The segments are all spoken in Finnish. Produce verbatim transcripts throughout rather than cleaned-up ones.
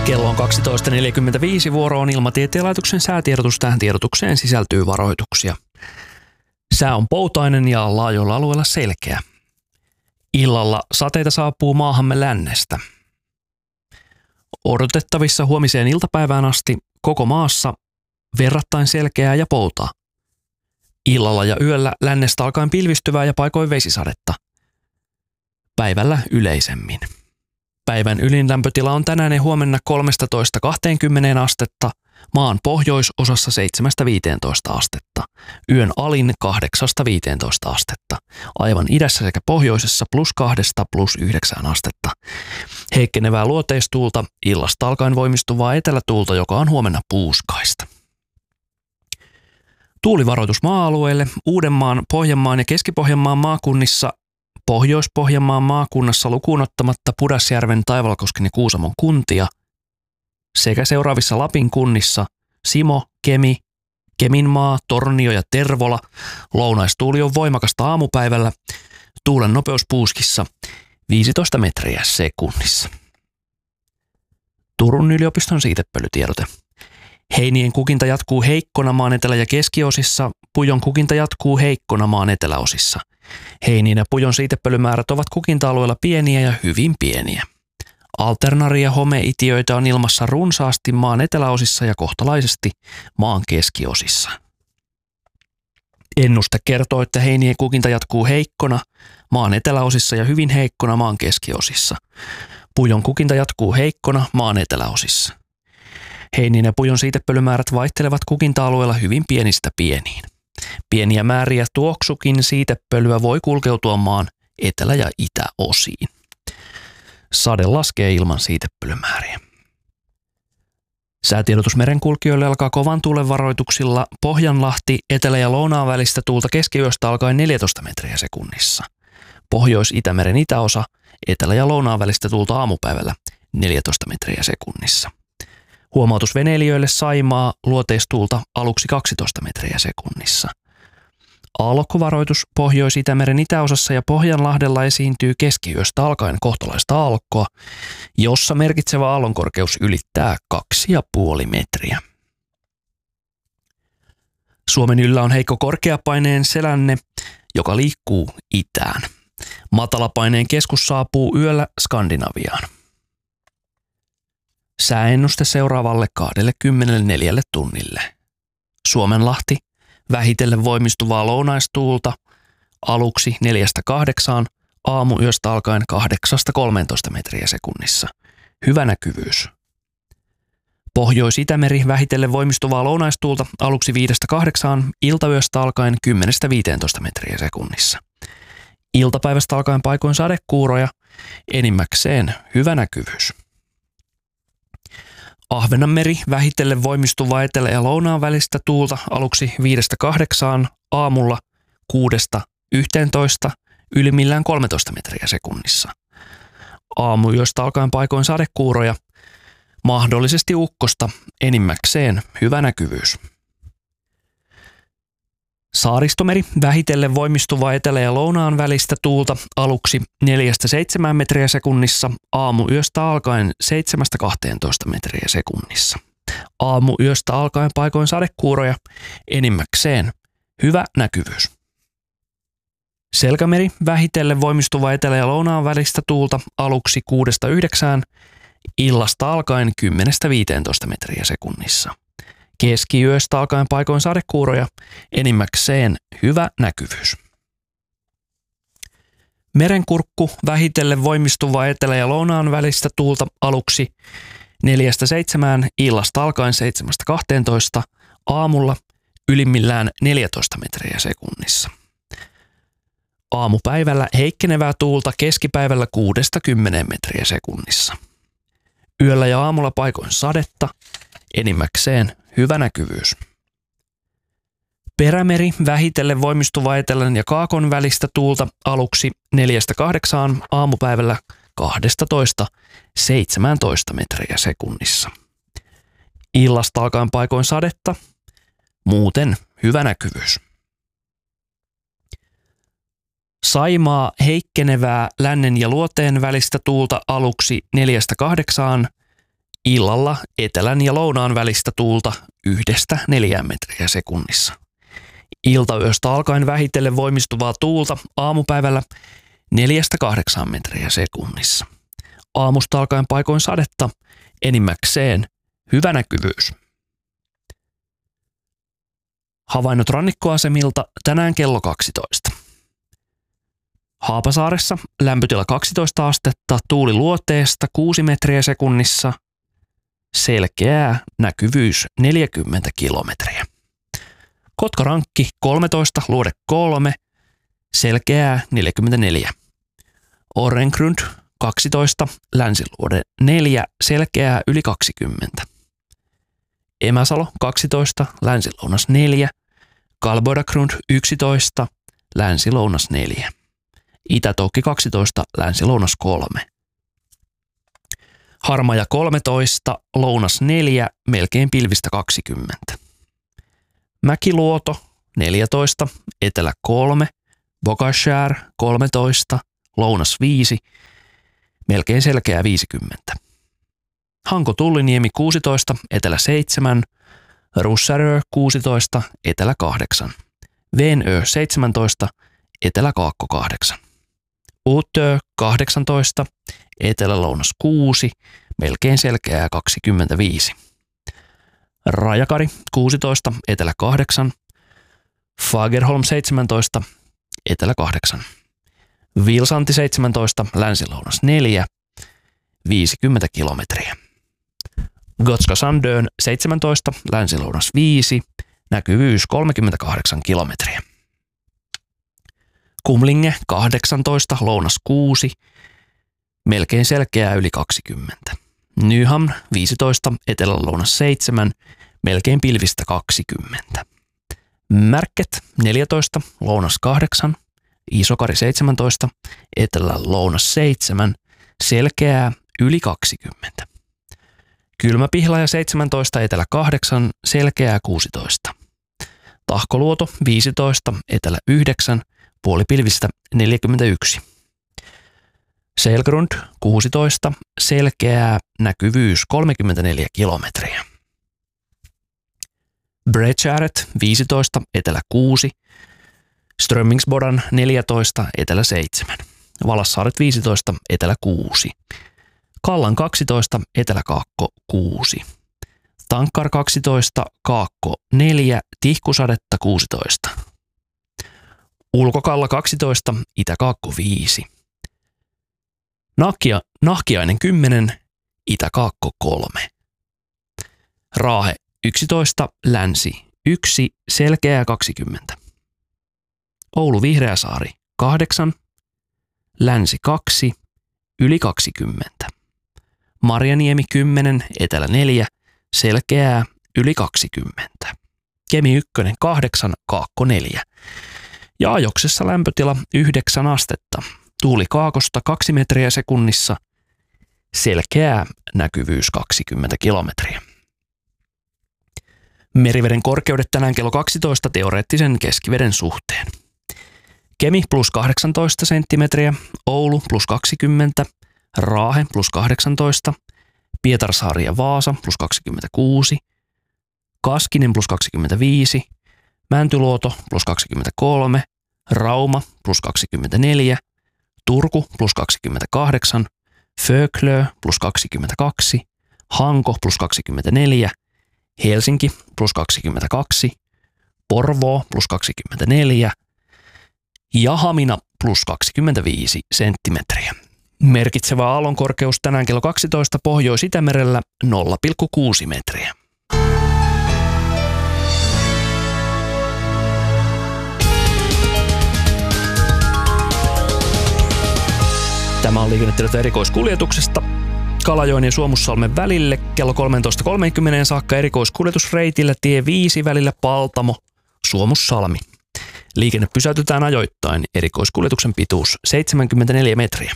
Kello on kaksitoista neljäkymmentäviisi, vuoro on Ilmatieteen laitoksen säätiedotus. Tähän tiedotukseen sisältyy varoituksia. Sää on poutainen ja laajoilla alueilla selkeä. Illalla sateita saapuu maahamme lännestä. Odotettavissa huomiseen iltapäivään asti koko maassa verrattain selkeää ja poutaa. Illalla ja yöllä lännestä alkaen pilvistyvää ja paikoin vesisadetta. Päivällä yleisemmin. Päivän ylin lämpötila on tänään ja huomenna kolmetoista kaksikymmentä astetta, maan pohjoisosassa seitsemästä viiteentoista astetta, yön alin kahdeksasta viiteentoista astetta, aivan idässä sekä pohjoisessa plus kahdesta plus yhdeksään astetta. Heikkenevää luoteistuulta, illasta alkaen voimistuvaa etelätuulta, joka on huomenna puuskaista. Tuulivaroitus maa-alueelle Uudenmaan, Pohjanmaan ja Keski-Pohjanmaan maakunnissa, Pohjois-Pohjanmaan maakunnassa lukuun ottamatta Pudasjärven, Taivalkosken ja Kuusamon kuntia sekä seuraavissa Lapin kunnissa Simo, Kemi, Keminmaa, Tornio ja Tervola. Lounaistuuli on voimakasta aamupäivällä, tuulen nopeus puuskissa viisitoista metriä sekunnissa. Turun yliopiston siitepölytiedote. Heinien kukinta jatkuu heikkona maan etelä- ja keskiosissa, pujon kukinta jatkuu heikkona maan eteläosissa. Heinien ja pujon siitepölymäärät ovat kukinta-alueella pieniä ja hyvin pieniä. Alternaria- ja homeitiöitä on ilmassa runsaasti maan eteläosissa ja kohtalaisesti maan keskiosissa. Ennuste kertoo, että heinien kukinta jatkuu heikkona maan eteläosissa ja hyvin heikkona maan keskiosissa. Pujon kukinta jatkuu heikkona maan eteläosissa. Heinien ja pujon siitepölymäärät vaihtelevat kukinta-alueella hyvin pienistä pieniin. Pieniä määriä tuoksukin siitepölyä voi kulkeutua maan etelä- ja itäosiin. Sade laskee ilman siitepölymääriä. Säätiedotus merenkulkijoille alkaa kovan tuulen varoituksilla Pohjanlahti, etelä- ja lounaan välistä tuulta keskiyöstä alkaen neljätoista metriä sekunnissa. Pohjois-Itämeren itäosa, etelä- ja lounaan välistä tuulta aamupäivällä neljätoista metriä sekunnissa. Huomautus veneilijöille Saimaa, luoteistuulta aluksi kaksitoista metriä sekunnissa. Aallokkovaroitus Pohjois-Itämeren itäosassa ja Pohjanlahdella esiintyy keskiyöstä alkaen kohtalaista aallokkoa, jossa merkitsevä aallonkorkeus ylittää kaksi pilkku viisi metriä. Suomen yllä on heikko korkeapaineen selänne, joka liikkuu itään. Matalapaineen keskus saapuu yöllä Skandinaviaan. Sääennuste seuraavalle kaksikymmentäneljä tunnille. Suomenlahti, vähitellen voimistuvaa lounaistuulta, aluksi neljästä kahdeksaan, aamuyöstä alkaen kahdeksasta kolmeentoista metriä sekunnissa. Hyvä näkyvyys. Pohjois-Itämeri, vähitellen voimistuvaa lounaistuulta, aluksi viidestä kahdeksaan, iltayöstä alkaen kymmenestä viiteentoista metriä sekunnissa. Iltapäivästä alkaen paikoin sadekuuroja, enimmäkseen hyvä näkyvyys. Ahvenanmeri, vähitellen voimistuvaa etelä- ja lounaan välistä tuulta, aluksi viidestä kahdeksaan, aamulla kuudesta yhteentoista, ylimmillään kolmetoista metriä sekunnissa. Aamuyöstä alkaen paikoin sadekuuroja, mahdollisesti ukkosta, enimmäkseen hyvä näkyvyys. Saaristomeri, vähitellen voimistuvaa etelä- ja lounaan välistä tuulta, aluksi neljästä seitsemään metriä sekunnissa, aamuyöstä alkaen seitsemästä kahteentoista metriä sekunnissa. Aamuyöstä alkaen paikoin sadekuuroja, enimmäkseen hyvä näkyvyys. Selkämeri, vähitellen voimistuvaa etelä- ja lounaan välistä tuulta, aluksi kuudesta yhdeksään, illasta alkaen kymmenestä viiteentoista metriä sekunnissa. Keskiyöstä alkaen paikoin sadekuuroja, enimmäkseen hyvä näkyvyys. Merenkurkku, vähitellen voimistuvaa etelä- ja lounaan välistä tuulta, aluksi neljästä seitsemään, illasta alkaen seitsemästä kahteentoista, aamulla ylimmillään neljätoista metriä sekunnissa. Aamupäivällä heikkenevää tuulta, keskipäivällä kuudesta kymmeneen metriä sekunnissa. Yöllä ja aamulla paikoin sadetta, enimmäkseen hyvä näkyvyys. Perämeri, vähitellen voimistuva etelän ja kaakon välistä tuulta, aluksi neljästä kahdeksaan, aamupäivällä kaksitoista seitsemäntoista metriä sekunnissa. Illasta alkaen paikoin sadetta, muuten hyvä näkyvyys. Saimaa, heikkenevää lännen ja luoteen välistä tuulta, aluksi neljästä kahdeksaan, Illalla etelän ja lounaan välistä tuulta yhdestä neljään metriä sekunnissa. Iltayöstä alkaen vähitellen voimistuvaa tuulta aamupäivällä neljästä kahdeksaan metriä sekunnissa. Aamusta alkaen paikoin sadetta, enimmäkseen hyvä näkyvyys. Havainnot rannikkoasemilta tänään kello kaksitoista. Haapasaaressa lämpötila kaksitoista astetta, tuuli luoteesta kuusi metriä sekunnissa, selkeää näkyvyys neljäkymmentä kilometriä. Kotkarankki kolmetoista, luode kolme, selkeää neljäkymmentäneljä. Orrengrund kaksitoista, länsiluode neljä, selkeää yli kaksikymmentä. Emäsalo kaksitoista, länsilounas neljä, Kalboidagrund yksitoista, länsilounas neljä. Itä-Toukki kaksitoista, länsilounas kolme. Harmaja kolmetoista, lounas neljä, melkein pilvistä kaksikymmentä. Mäkiluoto neljätoista, etelä kolme, Bogashär kolmetoista, lounas viisi, melkein selkeää viisikymmentä. Hanko Tulliniemi kuusitoista, etelä seitsemän, Russärö kuusitoista, etelä kahdeksan, Venö seitsemäntoista, etelä kaakko kahdeksan. Uutö kahdeksantoista, etelä-lounas kuusi, melkein selkeää kaksikymmentäviisi. Rajakari kuusitoista, etelä kahdeksan, Fagerholm seitsemäntoista, etelä kahdeksan. Vilsanti seitsemäntoista, länsilounas neljä, viisikymmentä kilometriä. Gotska Sandön seitsemäntoista, länsilounas viisi, näkyvyys kolmekymmentäkahdeksan kilometriä. Kumlinge kahdeksantoista, lounas kuusi, melkein selkeää yli kaksikymmentä. Nyhamn viisitoista, etelä-lounas seitsemän, melkein pilvistä kaksikymmentä. Märket neljätoista, lounas kahdeksan, Isokari seitsemäntoista, etelä-lounas seitsemän, selkeää yli kaksikymmentä. Kylmäpihlaja seitsemäntoista, etelä kahdeksan, selkeää kuusitoista. Tahkoluoto viisitoista, etelä yhdeksän, puolipilvistä neljäkymmentäyksi. Selgrund kuusitoista, selkeää näkyvyys kolmekymmentäneljä kilometriä. Bredskäret viisitoista, etelä kuusi, Strömmingsbodan neljätoista, etelä seitsemän, Valassaaret viisitoista, etelä kuusi, Kallan kaksitoista, etelä kaakko kuusi, Tankkar kaksitoista, kaakko neljä, Tihkusadetta kuusitoista, Ulkokalla kaksitoista, itä-kaakko viisi, Nahkia, Nahkiainen kymmenen, itä-kaakko kolme, Raahe yksitoista, länsi yksi, selkeää kaksikymmentä. Oulu Vihreäsaari kahdeksan, länsi kaksi, yli kaksikymmentä. Marjaniemi kymmenen, etelä neljä, selkeää yli kaksikymmentä. Kemi yksi kahdeksan, kaakko neljä. Ja Ajoksessa lämpötila yhdeksän astetta. Tuuli kaakosta kaksi metriä sekunnissa, selkeää näkyvyys kaksikymmentä kilometriä. Meriveden korkeudet tänään kello kaksitoista teoreettisen keskiveden suhteen. Kemi plus kahdeksantoista senttimetriä, Oulu plus kaksikymmentä, Raahe plus kahdeksantoista, Pietarsaari ja Vaasa plus kaksikymmentäkuusi, Kaskinen plus kaksikymmentäviisi, Mäntyluoto plus kaksikymmentäkolme, Rauma plus kaksikymmentäneljä, Turku plus kaksikymmentäkahdeksan, Föklö plus kaksikymmentäkaksi, Hanko plus kaksikymmentäneljä, Helsinki plus kaksikymmentäkaksi, Porvoo plus kaksikymmentäneljä ja Hamina plus kaksikymmentäviisi senttimetriä. Merkitsevä aallonkorkeus tänään kello kaksitoista Pohjois-Itämerellä nolla pilkku kuusi metriä. Tämä on liikennetiedot erikoiskuljetuksesta. Kalajoen ja Suomussalmen välille kello kolmetoista kolmekymmentä saakka erikoiskuljetusreitillä tie viisi välillä Paltamo, Suomussalmi. Liikenne pysäytetään ajoittain, erikoiskuljetuksen pituus seitsemänkymmentäneljä metriä.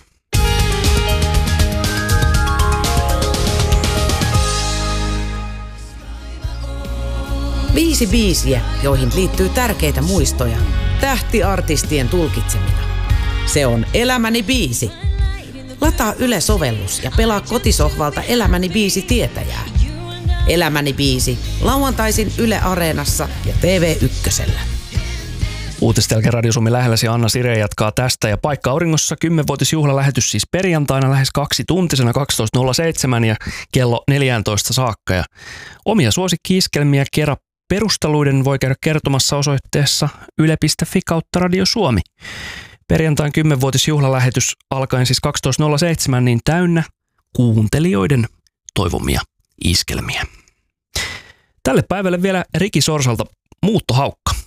Viisi biisiä, joihin liittyy tärkeitä muistoja. Tähtiartistien tulkitsemina. Se on Elämäni biisi. Lataa Yle-sovellus ja pelaa kotisohvalta Elämäni biisi tietäjää. Elämäni biisi, lauantaisin Yle Areenassa ja T V Ykkösellä. Uutisten jälkeen Radio Suomi lähelläsi Anna Sireen jatkaa tästä ja Paikka Auringossa kymmenvuotisjuhlalähetys siis perjantaina lähes kaksi tuntisena kaksitoista nolla seitsemän ja kello neljätoista saakka. Ja omia suosikki-iskelmiä kerran perusteluiden voi käydä kertomassa osoitteessa yle piste fi kautta Radio Suomi. Perjantain kymmenvuotisjuhlalähetys alkaen siis kaksitoista nolla seitsemän niin täynnä kuuntelijoiden toivomia iskelmiä. Tälle päivälle vielä Riki Sorsalta Muuttohaukka.